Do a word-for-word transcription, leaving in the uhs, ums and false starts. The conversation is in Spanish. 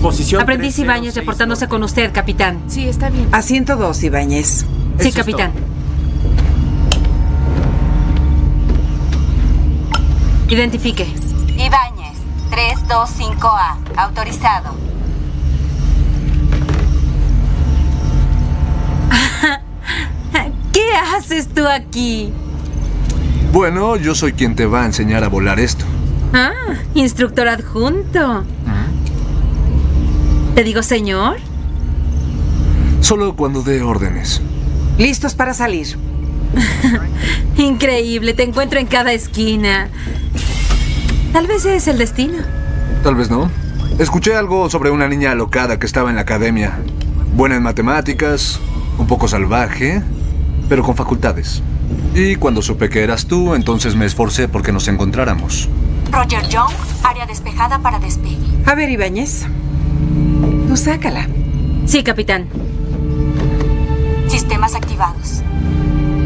Posición Aprendiz tres cero Ibáñez seis reportándose con usted, capitán. Sí, está bien. Asiento dos, Ibáñez. Sí, Eso es capitán. Identifique. Ibáñez, tres dos cinco A. Autorizado. ¿Qué haces tú aquí? Bueno, yo soy quien te va a enseñar a volar esto. Ah, instructor adjunto. ¿Te digo señor? Solo cuando dé órdenes. Listos para salir. Increíble, te encuentro en cada esquina. Tal vez es el destino. Tal vez no. Escuché algo sobre una niña alocada que estaba en la academia. Buena en matemáticas, un poco salvaje, pero con facultades. Y cuando supe que eras tú, entonces me esforcé porque nos encontráramos. Roger Young, área despejada para despegue. A ver, Ibáñez. Tú sácala. Sí, capitán. Sistemas activados.